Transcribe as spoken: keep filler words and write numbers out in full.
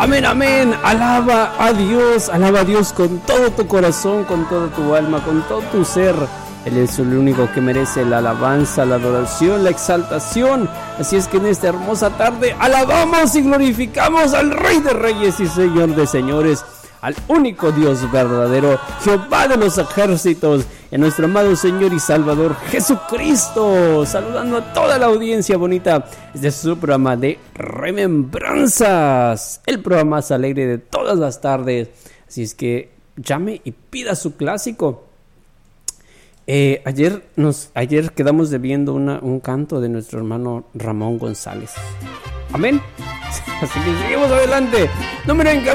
Amén, amén. Alaba a Dios, alaba a Dios con todo tu corazón, con toda tu alma, con todo tu ser. Él es el único que merece la alabanza, la adoración, la exaltación. Así es que en esta hermosa tarde alabamos y glorificamos al Rey de Reyes y Señor de Señores, al único Dios verdadero, Jehová de los ejércitos, y a nuestro amado Señor y Salvador Jesucristo. Saludando a toda la audiencia bonita de su programa de Remembranzas, el programa más alegre de todas las tardes. Así es que llame y pida su clásico. Eh, ayer, nos, ayer quedamos debiendo una, un canto de nuestro hermano Ramón González. Amén. Así que seguimos adelante. Número en